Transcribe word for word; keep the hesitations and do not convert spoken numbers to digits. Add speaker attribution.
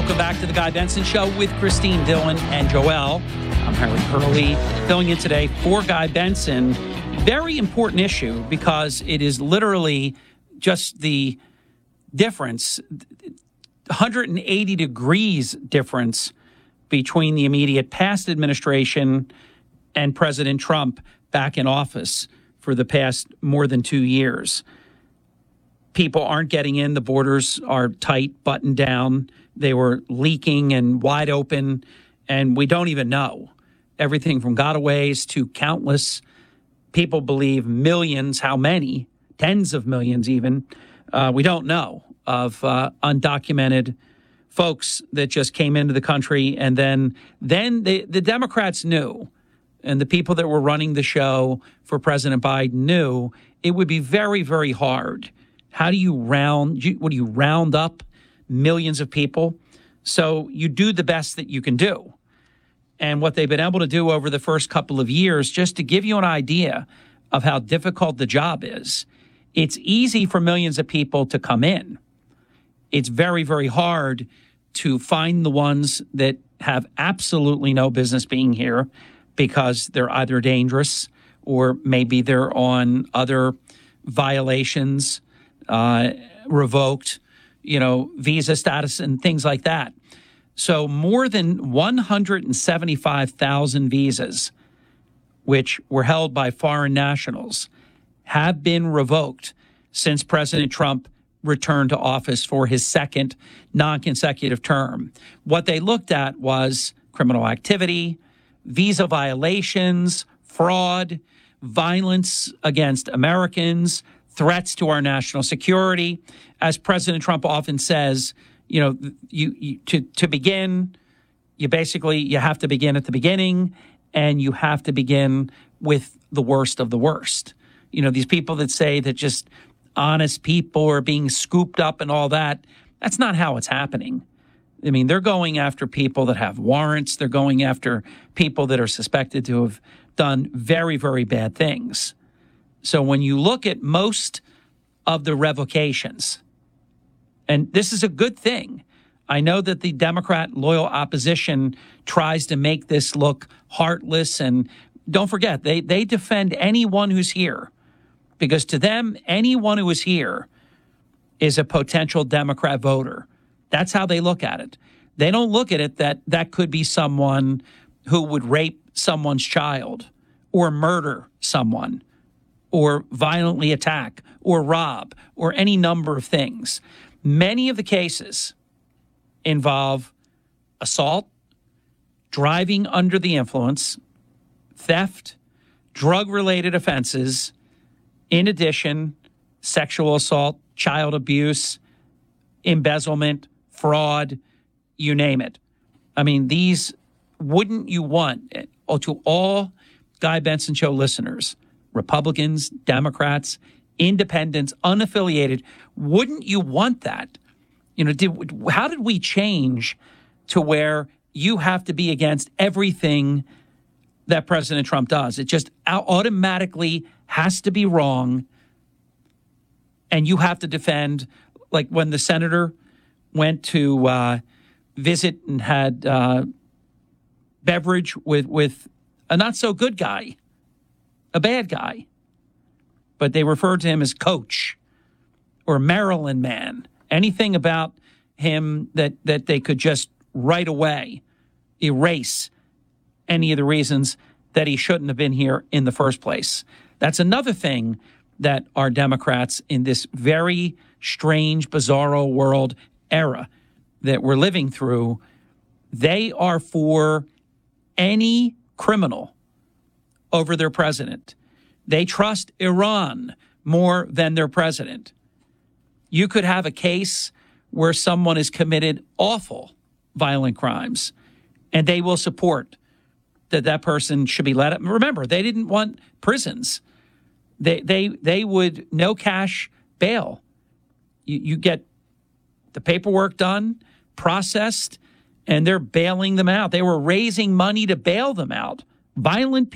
Speaker 1: Welcome back to the Guy Benson Show with Christine, Dylan, and Joelle. I'm Harry Hurley, filling in today for Guy Benson. Very important issue because it is literally just the difference, one hundred eighty degrees difference between the immediate past administration and President Trump back in office for the past more than two years. People aren't getting in. The borders are tight, buttoned down. They were leaking and wide open, and we don't even know. Everything from gotaways to countless people believe millions, how many, tens of millions even, uh, we don't know, of uh, undocumented folks that just came into the country. And then then the, the Democrats knew, and the people that were running the show for President Biden knew it would be very, very hard. How do you round, what do you round up millions of people? So you do the best that you can do. And what they've been able to do over the first couple of years, just to give you an idea of how difficult the job is, it's easy for millions of people to come in. It's very, very hard to find the ones that have absolutely no business being here because they're either dangerous or maybe they're on other violations, uh, revoked, you know, visa status and things like that. So more than one hundred seventy-five thousand visas, which were held by foreign nationals, have been revoked since President Trump returned to office for his second non-consecutive term. What they looked at was criminal activity, visa violations, fraud, violence against Americans, threats to our national security. As President Trump often says, you know, you, you to, to begin, you basically, you have to begin at the beginning, and you have to begin with the worst of the worst. You know, these people that say that just honest people are being scooped up and all that, that's not how it's happening. I mean, they're going after people that have warrants. They're going after people that are suspected to have done very, very bad things. So when you look at most of the revocations, and this is a good thing. I know that the Democrat loyal opposition tries to make this look heartless. And don't forget, they, they defend anyone who's here, because to them, anyone who is here is a potential Democrat voter. That's how they look at it. They don't look at it that that could be someone who would rape someone's child or murder someone or violently attack or rob or any number of things. Many of the cases involve assault, driving under the influence, theft, drug-related offenses, in addition, sexual assault, child abuse, embezzlement, fraud, you name it. I mean, these, wouldn't you want, to all Guy Benson Show listeners, Republicans, Democrats, independents, unaffiliated, wouldn't you want that? You know, did, how did we change to where you have to be against everything that President Trump does? It just automatically has to be wrong, and you have to defend, like when the senator went to uh, visit and had uh, beverage with, with a not-so-good guy, a bad guy, but they referred to him as Coach or Maryland man, anything about him that, that they could just right away erase any of the reasons that he shouldn't have been here in the first place. That's another thing that our Democrats in this very strange, bizarro world era that we're living through, they are for any criminal over their president. They trust Iran more than their president. You could have a case where someone has committed awful violent crimes, and they will support that that person should be let up. Remember, they didn't want prisons. They they they would no cash bail. You, you get the paperwork done, processed, and they're bailing them out. They were raising money to bail them out. Violent people.